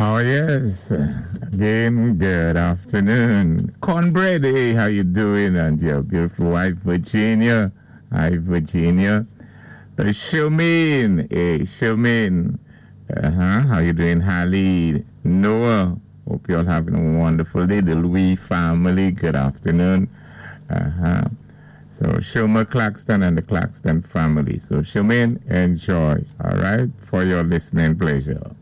Oh, yes. Again, good afternoon. Cornbread, hey, how you doing? And your beautiful wife, Virginia. Hi, Virginia. Shumin, hey, Shumin. How you doing, Hallie? Noah. Hope you're having a wonderful day. The Louis family, good afternoon. So, Shomer Claxton and the Claxton family. So, Shumin, enjoy, all right, for your listening pleasure.